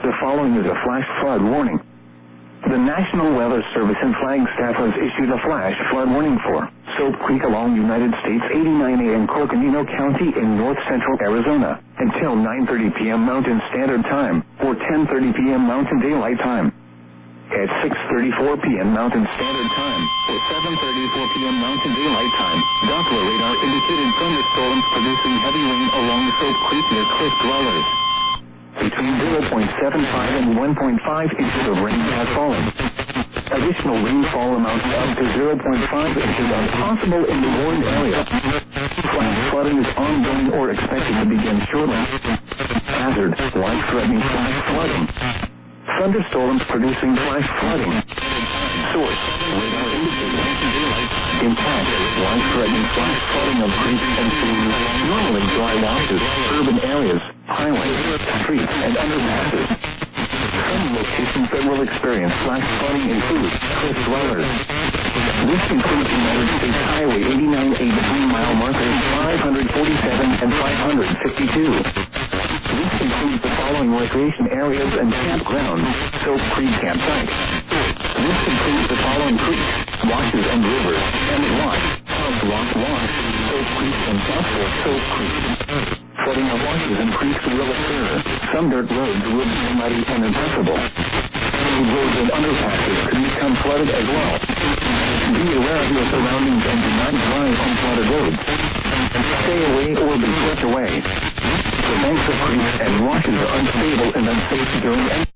The following is a flash flood warning. The National Weather Service in Flagstaff has issued a flash flood warning for Soap Creek along United States 89A in Coconino County in north central Arizona until 9:30 p.m. Mountain Standard Time or 10:30 p.m. Mountain Daylight Time. At 6:34 p.m. Mountain Standard Time or 7:34 p.m. Mountain Daylight Time, Doppler radar indicated thunderstorms producing heavy rain along Soap Creek near cliff dwellers. Between 0.75 and 1.5 inches of rain has fallen. Additional rainfall amounts up to 0.5 inches are possible in the warned area. Flash flooding is ongoing or expected to begin shortly. Hazard, life-threatening flash flooding. Thunderstorms producing flash flooding. Source, radar indicated. Impact, life-threatening flash flooding of creeks and streams, normally dry washes, urban areas, highways, streets, and underpasses. Some locations that will experience flash flooding include cliff dwellers. This includes United States Highway 89A between mile markers 547 and 552. This includes the following recreation areas and campgrounds: Soap Creek Campsite. This includes the following creeks, washes and rivers: Emmett Wash, Rock Wash, Soap Creek, and South Fork Soap Creek. Flooding of washes and creeks will occur. Some dirt roads will become muddy and impassable. Roads and underpasses could become flooded as well. Be aware of your surroundings and do not drive on flooded roads. Stay away or be swept away. The banks of creeks and washes are unstable and unsafe during